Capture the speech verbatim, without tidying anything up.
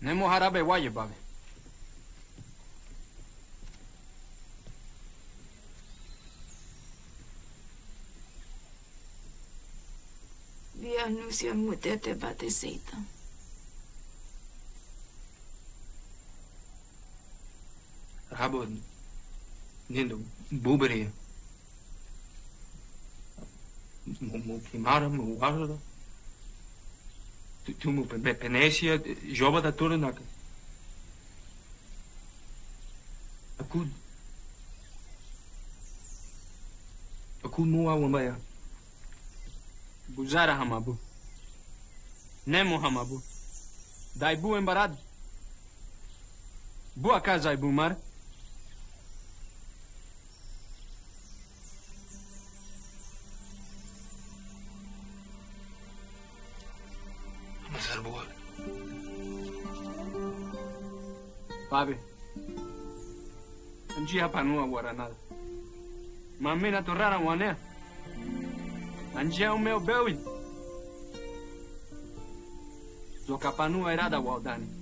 Nemo harabe waye babe. Via nusia mutete bate seita. Rabo nindo bubere. Mo mo kimara mo wara. Tu tu mo pe penesia joba da toda naka. Aku Aku mo awambaya. Buzara hamabu. Nemo hamabu. Daibu embarado. Boa casa Ibu mar. Masar boa. Babe. Anjia panua guaranada. Mamina torrara wanea. Anjia o meu beui. Zocapanua irada waldani.